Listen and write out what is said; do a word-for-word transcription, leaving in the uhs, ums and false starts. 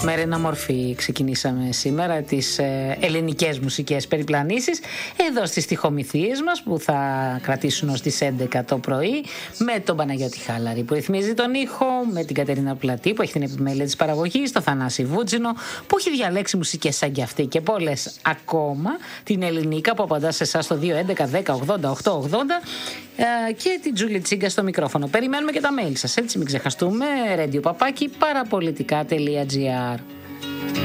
Με Ρένα Μορφή ξεκινήσαμε σήμερα τις ε, ελληνικές μουσικές περιπλανήσεις εδώ στις στιχομυθίες μας που θα κρατήσουν ως τις έντεκα το πρωί, με τον Παναγιώτη Χάλαρη που ρυθμίζει τον ήχο, με την Κατερίνα Πλατή που έχει την επιμέλεια της παραγωγής, τον Θανάση Βούτζινο που έχει διαλέξει μουσικές σαν κι αυτή και πολλές ακόμα, την Ελληνίκα που απαντά σε εσάς στο δύο έντεκα δέκα ογδόντα οκτώ ογδόντα ε, και την Τζούλη Τσίγκα στο μικρόφωνο. Περιμένουμε και τα mail σας, έτσι μην ξεχαστούμε, radio παπάκι παραπολιτικά τελεία gr.